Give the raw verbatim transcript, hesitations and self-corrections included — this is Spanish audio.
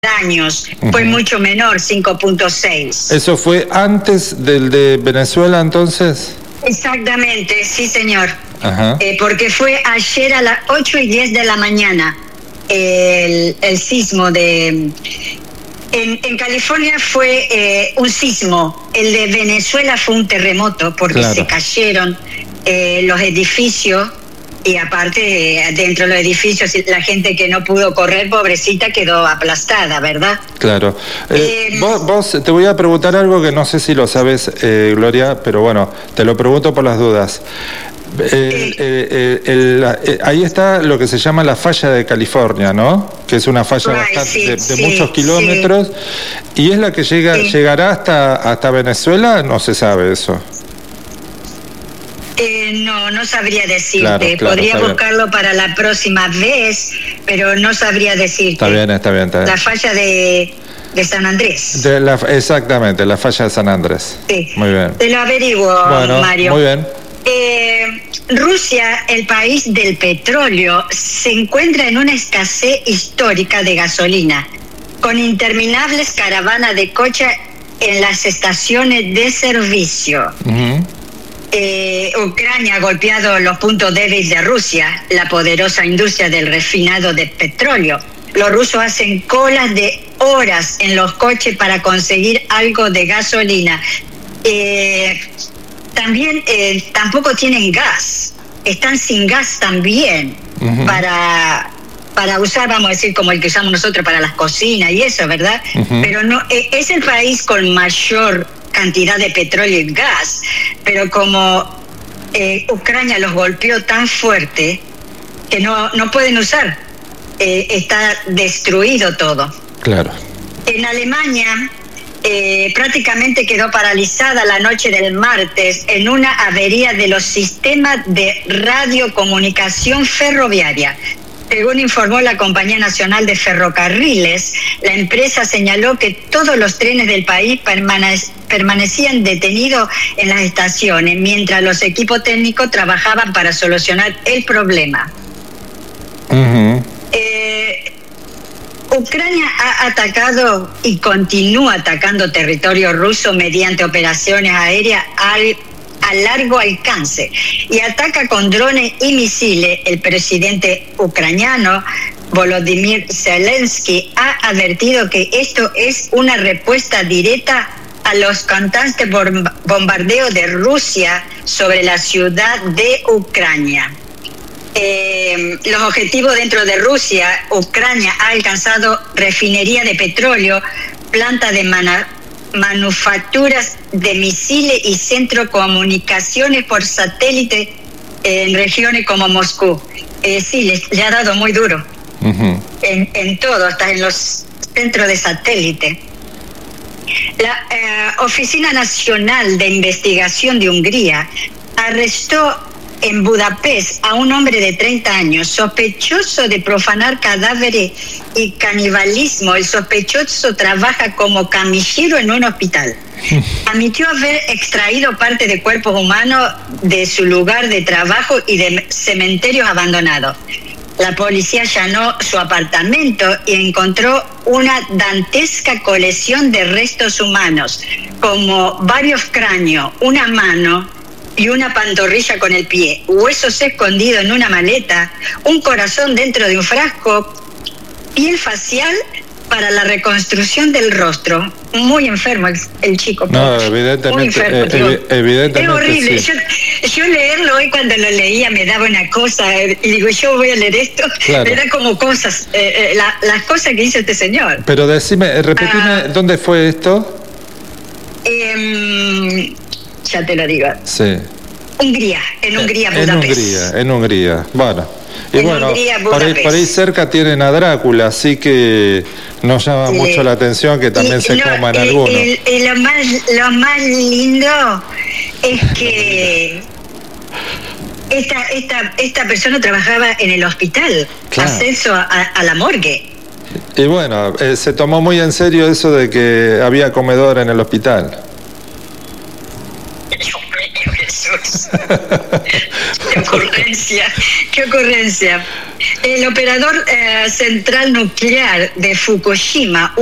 daños, uh-huh. Fue mucho menor, cinco punto seis. ¿Eso fue antes del de Venezuela entonces? Exactamente, sí señor. Uh-huh. Eh, porque fue ayer a las ocho y diez de la mañana el, el sismo de... En, en California fue eh, un sismo, el de Venezuela fue un terremoto porque claro. Se cayeron eh, los edificios. Y aparte, dentro de los edificios, la gente que no pudo correr, pobrecita, quedó aplastada, ¿verdad? Claro. Eh, eh, vos, vos, te voy a preguntar algo que no sé si lo sabes, eh, Gloria, pero bueno, te lo pregunto por las dudas. Eh, eh, eh, el, eh, ahí está lo que se llama la falla de California, ¿no? Que es una falla right, bastante, sí, de, de sí, muchos kilómetros. Sí. ¿Y es la que llega sí. llegará hasta, hasta Venezuela? No se sabe eso. Eh, no, no sabría decirte. Claro, claro, podría buscarlo bien. Para la próxima vez, pero no sabría decirte. Está bien, está bien, está bien. La falla de, de San Andrés. De la, exactamente, la falla de San Andrés. Sí. Muy bien. Te lo averiguo, bueno, Mario. Muy bien. Eh, Rusia, el país del petróleo, se encuentra en una escasez histórica de gasolina, con interminables caravanas de coches en las estaciones de servicio. Uh-huh. Eh, Ucrania ha golpeado los puntos débiles de Rusia, la poderosa industria del refinado de petróleo. Los rusos hacen colas de horas en los coches para conseguir algo de gasolina. Eh, también eh, tampoco tienen gas, están sin gas también. Uh-huh. para, para usar, vamos a decir, como el que usamos nosotros para las cocinas y eso, ¿verdad? Uh-huh. Pero no eh, es el país con mayor cantidad de petróleo y gas, pero como eh, Ucrania los golpeó tan fuerte que no, no pueden usar, eh, está destruido todo. Claro. En Alemania eh, prácticamente quedó paralizada la noche del martes en una avería de los sistemas de radiocomunicación ferroviaria. Según informó la Compañía Nacional de Ferrocarriles, la empresa señaló que todos los trenes del país permane- permanecían detenidos en las estaciones, mientras los equipos técnicos trabajaban para solucionar el problema. Uh-huh. Eh, Ucrania ha atacado y continúa atacando territorio ruso mediante operaciones aéreas al a largo alcance y ataca con drones y misiles. El presidente ucraniano Volodymyr Zelensky ha advertido que esto es una respuesta directa a los constantes bombardeos de Rusia sobre la ciudad de Ucrania. Eh, los objetivos dentro de Rusia, Ucrania ha alcanzado refinería de petróleo, planta de mana manufacturas de misiles y centro de comunicaciones por satélite en regiones como Moscú. Eh, sí, les, le ha dado muy duro. Uh-huh. en, en todo, hasta en los centros de satélite. La eh, Oficina Nacional de Investigación de Hungría arrestó en Budapest a un hombre de treinta años sospechoso de profanar cadáveres y canibalismo. El sospechoso trabaja como camillero en un hospital. Admitió haber extraído parte de cuerpos humanos de su lugar de trabajo y de cementerios abandonados. La policía allanó su apartamento y encontró una dantesca colección de restos humanos, como varios cráneos, una mano y una pantorrilla con el pie, huesos escondidos en una maleta, un corazón dentro de un frasco, piel facial para la reconstrucción del rostro. Muy enfermo el, el chico. No, evidentemente. Muy enfermo, eh, evidentemente es horrible. Sí. Yo, yo leerlo hoy cuando lo leía me daba una cosa, y digo, yo voy a leer esto, claro. Me da como cosas, eh, eh, la, las cosas que hizo este señor. Pero decime, repetime, ah, ¿dónde fue esto? Eh, ya te lo digo. Sí. Hungría, en Hungría, Budapest. En Hungría, en Hungría. Bueno. Y en bueno, Hungría, por, ahí, por ahí cerca tienen a Drácula, así que nos llama sí. mucho la atención que también y, se no, coman y, algunos. Y, y lo más, lo más lindo es que esta, esta, esta persona trabajaba en el hospital, claro. Acceso a, a la morgue. Y bueno, eh, se tomó muy en serio eso de que había comedor en el hospital. Jesús. Qué ocurrencia, qué ocurrencia. El operador eh, central nuclear de Fukushima